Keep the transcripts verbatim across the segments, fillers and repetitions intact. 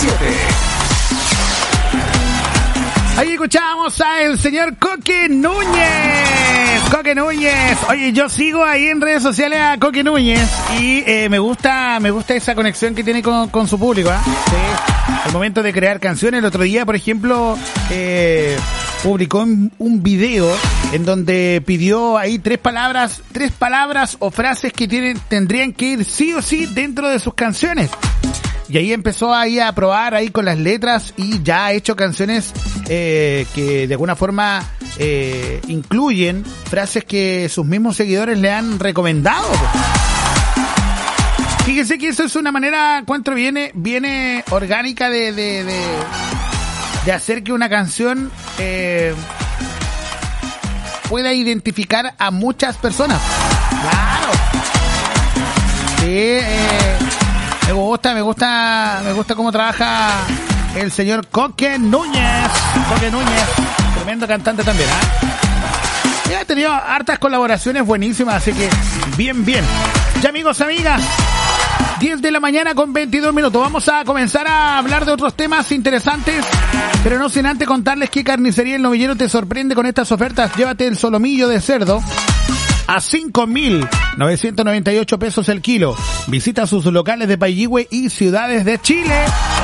siete. Ahí escuchábamos al señor Coque Núñez. Coque Núñez. Oye, yo sigo ahí en redes sociales a Coque Núñez y eh, me gusta me gusta esa conexión que tiene con, con su público. ¿eh? Sí. Al momento de crear canciones, el otro día, por ejemplo, eh, publicó un, un video en donde pidió ahí tres palabras, tres palabras o frases que tienen tendrían que ir sí o sí dentro de sus canciones. Y ahí empezó ahí a probar ahí con las letras y ya ha hecho canciones eh, que de alguna forma eh, incluyen frases que sus mismos seguidores le han recomendado. Fíjense que eso es una manera, encuentro, viene, viene orgánica de, de, de, de hacer que una canción eh, pueda identificar a muchas personas. Claro. Sí, eh, Me gusta, me gusta, me gusta cómo trabaja el señor Coque Núñez. Coque Núñez, tremendo cantante también, ¿eh? Ya ha tenido hartas colaboraciones buenísimas, así que bien, bien. Ya, amigos, amigas, diez de la mañana con veintidós minutos. Vamos a comenzar a hablar de otros temas interesantes, pero no sin antes contarles que Carnicería El Novillero te sorprende con estas ofertas. Llévate el solomillo de cerdo a cinco mil novecientos noventa y ocho pesos el kilo. Visita sus locales de Payihue y ciudades de Chile.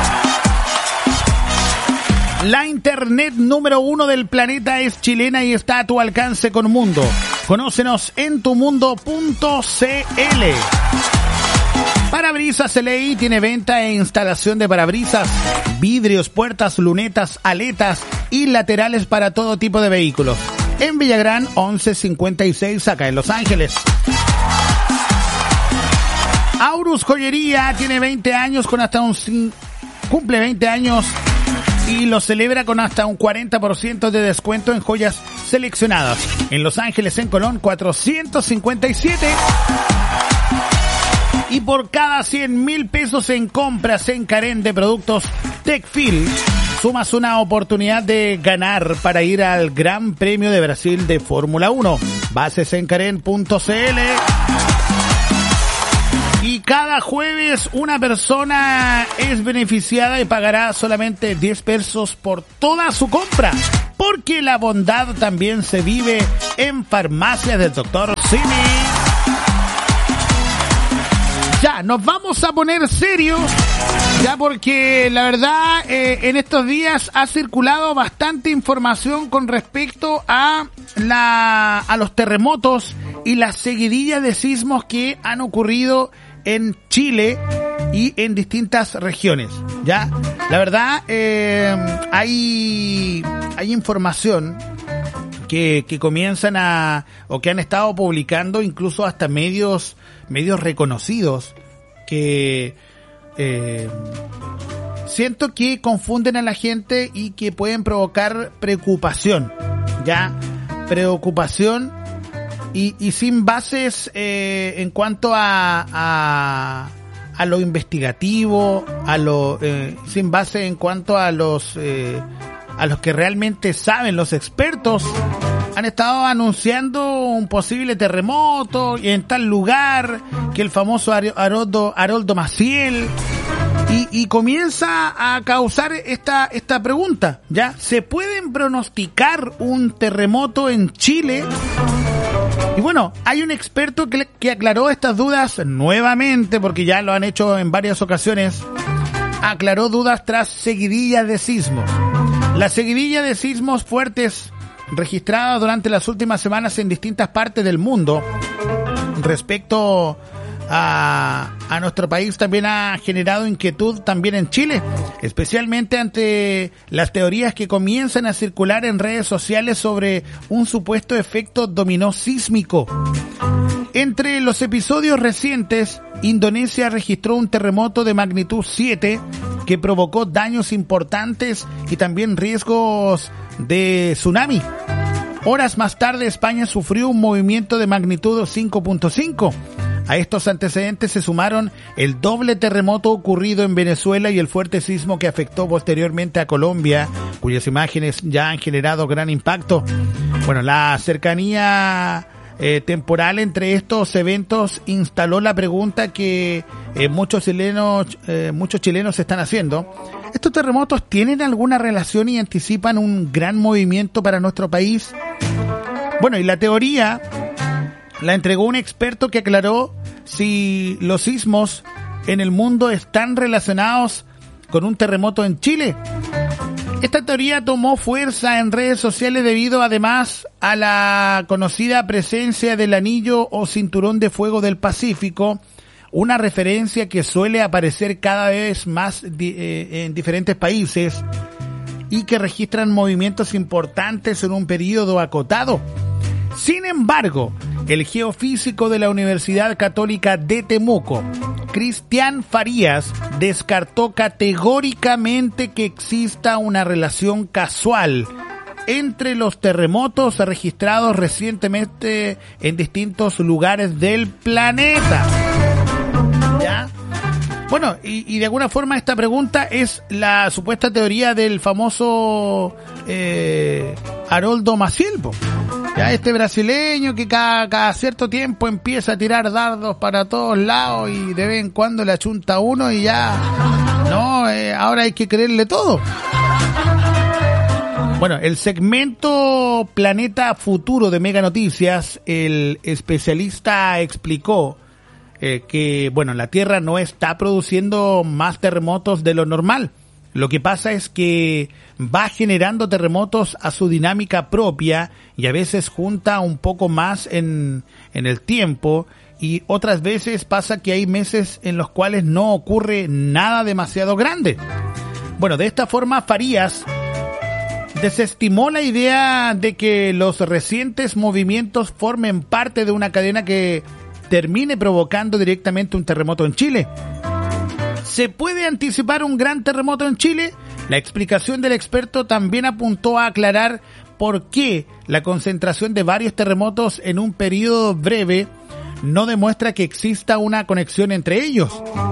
La internet número uno del planeta es chilena y está a tu alcance con Mundo. Conócenos en tumundo punto c l. Parabrisas L I tiene venta e instalación de parabrisas, vidrios, puertas, lunetas, aletas y laterales para todo tipo de vehículos. En Villagrán, once cincuenta y seis, acá en Los Ángeles. Aurus Joyería tiene veinte años con hasta un... cumple veinte años y lo celebra con hasta un cuarenta por ciento de descuento en joyas seleccionadas. En Los Ángeles, en Colón, cuatrocientos cincuenta y siete. Y por cada cien mil pesos en compras en Carén de productos Tecfil, sumas una oportunidad de ganar para ir al Gran Premio de Brasil de Fórmula uno. Bases en Carén punto c l. Y cada jueves una persona es beneficiada y pagará solamente diez pesos por toda su compra. Porque la bondad también se vive en Farmacias del doctor Simi. Ya, nos vamos a poner serios, ya porque la verdad eh, en estos días ha circulado bastante información con respecto a la a los terremotos y las seguidillas de sismos que han ocurrido en Chile y en distintas regiones. Ya, la verdad eh, hay hay información que que comienzan a o que han estado publicando incluso hasta medios medios reconocidos que eh, siento que confunden a la gente y que pueden provocar preocupación, ya, preocupación y, y sin bases eh, en cuanto a, a a lo investigativo, a lo eh, sin base en cuanto a los eh, a los que realmente saben, los expertos. Han estado anunciando un posible terremoto y en tal lugar, que el famoso Haroldo, Haroldo Maciel, y, y comienza a causar esta, esta pregunta, ¿ya? ¿Se pueden pronosticar un terremoto en Chile? Y bueno, hay un experto que, que aclaró estas dudas nuevamente, porque ya lo han hecho en varias ocasiones. Aclaró dudas tras seguidillas de sismos. La seguidilla de sismos fuertes registrada durante las últimas semanas en distintas partes del mundo respecto a, a nuestro país también ha generado inquietud también en Chile, especialmente ante las teorías que comienzan a circular en redes sociales sobre un supuesto efecto dominó sísmico. Entre los episodios recientes, Indonesia registró un terremoto de magnitud siete que provocó daños importantes y también riesgos de tsunami. Horas más tarde, España sufrió un movimiento de magnitud cinco punto cinco. A estos antecedentes se sumaron el doble terremoto ocurrido en Venezuela y el fuerte sismo que afectó posteriormente a Colombia, cuyas imágenes ya han generado gran impacto. Bueno, la cercanía, eh, temporal entre estos eventos instaló la pregunta que eh, muchos chilenos, eh, muchos chilenos se están haciendo. ¿Estos terremotos tienen alguna relación y anticipan un gran movimiento para nuestro país? Bueno, y la teoría la entregó un experto que aclaró si los sismos en el mundo están relacionados con un terremoto en Chile. Esta teoría tomó fuerza en redes sociales debido además a la conocida presencia del anillo o cinturón de fuego del Pacífico, una referencia que suele aparecer cada vez más di- eh, en diferentes países y que registran movimientos importantes en un periodo acotado. Sin embargo, el geofísico de la Universidad Católica de Temuco, Cristian Farías, descartó categóricamente que exista una relación casual entre los terremotos registrados recientemente en distintos lugares del planeta. ¿Ya? Bueno, y, y de alguna forma esta pregunta es la supuesta teoría del famoso eh, Haroldo Maciel, po. Ya, este brasileño que cada, cada cierto tiempo empieza a tirar dardos para todos lados y de vez en cuando le achunta a uno y ya, no, eh, ahora hay que creerle todo. Bueno, el segmento Planeta Futuro de Mega Noticias, el especialista explicó eh, que, bueno, la Tierra no está produciendo más terremotos de lo normal. Lo que pasa es que va generando terremotos a su dinámica propia y a veces junta un poco más en, en el tiempo, y otras veces pasa que hay meses en los cuales no ocurre nada demasiado grande. Bueno, de esta forma Farías desestimó la idea de que los recientes movimientos formen parte de una cadena que termine provocando directamente un terremoto en Chile. ¿Se puede anticipar un gran terremoto en Chile? La explicación del experto también apuntó a aclarar por qué la concentración de varios terremotos en un periodo breve no demuestra que exista una conexión entre ellos.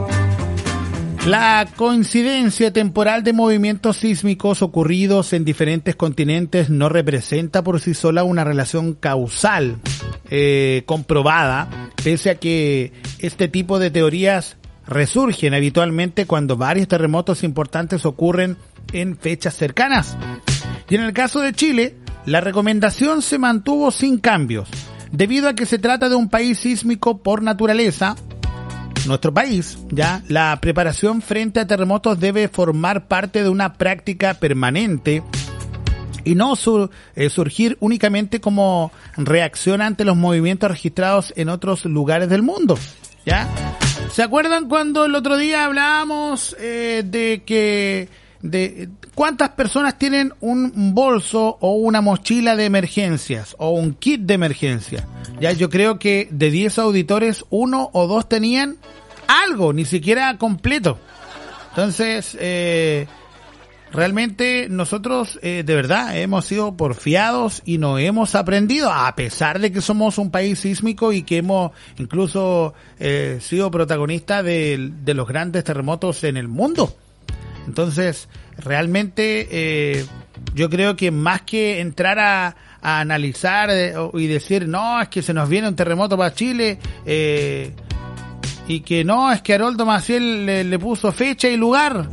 La coincidencia temporal de movimientos sísmicos ocurridos en diferentes continentes no representa por sí sola una relación causal eh, comprobada, pese a que este tipo de teorías resurgen habitualmente cuando varios terremotos importantes ocurren en fechas cercanas. Y en el caso de Chile, la recomendación se mantuvo sin cambios, debido a que se trata de un país sísmico por naturaleza. Nuestro país, ya, la preparación frente a terremotos debe formar parte de una práctica permanente y no sur, eh, surgir únicamente como reacción ante los movimientos registrados en otros lugares del mundo, ¿ya? ¿Se acuerdan cuando el otro día hablábamos eh, de que de cuántas personas tienen un bolso o una mochila de emergencias o un kit de emergencia? Ya, yo creo que de diez auditores, uno o dos tenían algo, ni siquiera completo. Entonces, eh, realmente nosotros eh, de verdad hemos sido porfiados y no hemos aprendido, a pesar de que somos un país sísmico y que hemos incluso eh, sido protagonistas de, de los grandes terremotos en el mundo. Entonces, realmente eh, yo creo que más que entrar a, a analizar eh, y decir, no, es que se nos viene un terremoto para Chile, eh, y que no, es que Haroldo Maciel le, le puso fecha y lugar,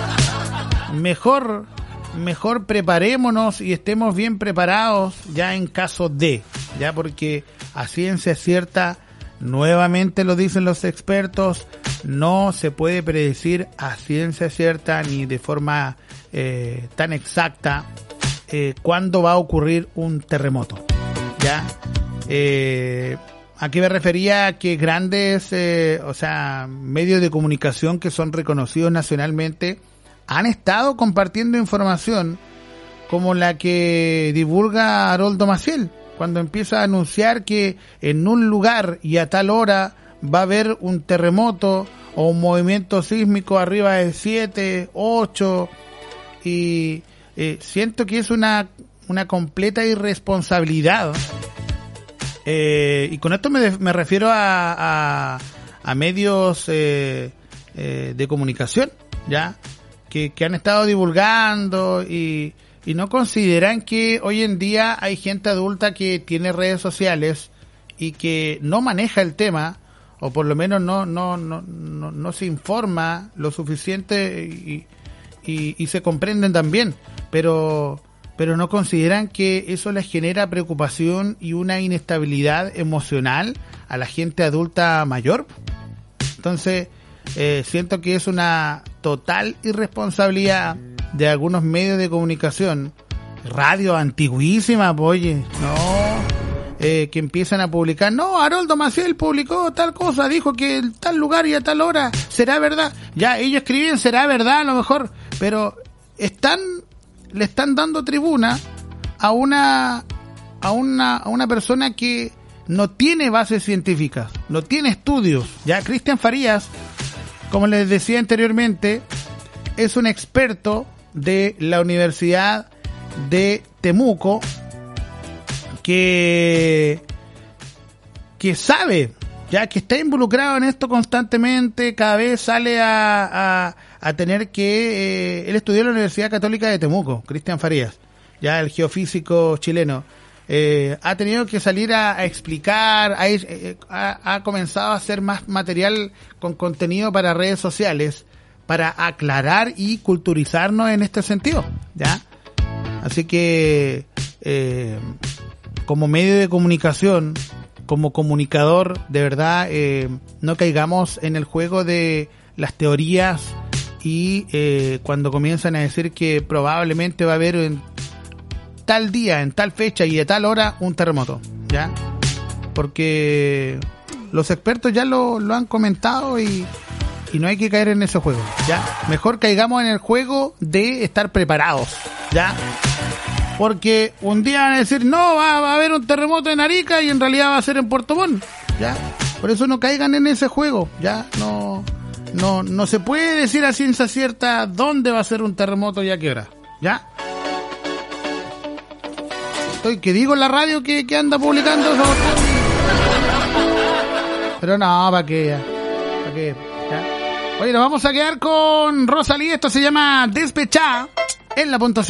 mejor, mejor preparémonos y estemos bien preparados ya en caso de, ya, porque a ciencia cierta, nuevamente lo dicen los expertos, no se puede predecir a ciencia cierta ni de forma eh, tan exacta eh, cuándo va a ocurrir un terremoto, ya. Eh, ¿A qué me refería? Que grandes, eh, o sea, medios de comunicación que son reconocidos nacionalmente han estado compartiendo información como la que divulga Haroldo Maciel, cuando empieza a anunciar que en un lugar y a tal hora va a haber un terremoto o un movimiento sísmico arriba de siete, ocho, y eh, siento que es una, una completa irresponsabilidad. Eh, y con esto me, me refiero a, a, a medios eh, eh, de comunicación, ya, que, que han estado divulgando y, y no consideran que hoy en día hay gente adulta que tiene redes sociales y que no maneja el tema, o por lo menos no no no no, no se informa lo suficiente y, y, y se comprenden también, pero pero no consideran que eso les genera preocupación y una inestabilidad emocional a la gente adulta mayor. Entonces eh, siento que es una total irresponsabilidad de algunos medios de comunicación, radio antiguísima, oye, no, eh, que empiezan a publicar, no, Haroldo Maciel publicó tal cosa, dijo que en tal lugar y a tal hora, será verdad, ya, ellos escriben, será verdad a lo mejor, pero están, le están dando tribuna a una, a una, a una persona que no tiene bases científicas, no tiene estudios, ya, Cristian Farías, como les decía anteriormente, es un experto de la Universidad de Temuco que que sabe, ya que está involucrado en esto constantemente, cada vez sale a, a, a tener que eh, él estudió en la Universidad Católica de Temuco, Cristian Farías, ya el geofísico chileno, eh, ha tenido que salir a, a explicar, ha, eh, ha, ha comenzado a hacer más material con contenido para redes sociales para aclarar y culturizarnos en este sentido, ya. Así que, eh, como medio de comunicación, como comunicador, de verdad, eh, no caigamos en el juego de las teorías y eh, cuando comienzan a decir que probablemente va a haber en tal día, en tal fecha y a tal hora un terremoto, ¿ya? Porque los expertos ya lo, lo han comentado y, y no hay que caer en ese juego, ¿ya? Mejor caigamos en el juego de estar preparados, ¿ya? Porque un día van a decir, no, va, va a haber un terremoto en Arica y en realidad va a ser en Puerto Montt, ¿ya? Por eso no caigan en ese juego, ¿ya? No, no, no se puede decir a ciencia cierta dónde va a ser un terremoto y a qué hora, ¿ya? Estoy, que digo en la radio que, que anda publicando eso. Pero no, ¿para qué? Ya? ¿Para qué? ¿Ya? Oye, nos vamos a quedar con Rosalía, esto se llama Despechá en la puntuación.